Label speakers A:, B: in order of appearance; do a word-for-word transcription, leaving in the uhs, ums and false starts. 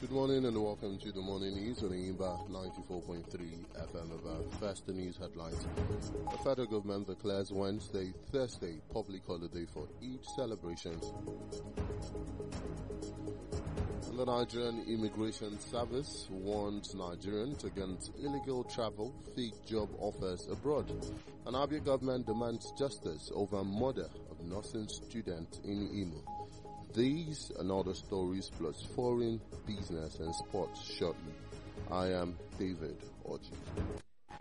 A: Good morning and welcome to the morning news on Imba ninety-four point three F M. About first the news headlines. The federal government declares Wednesday, Thursday public holiday for Eid celebrations. The Nigerian Immigration Service warns Nigerians against illegal travel, fake job offers abroad. And Abia government demands justice over murder of nursing student in Imo. These and other stories plus foreign, business and sports shortly. I am David Oji.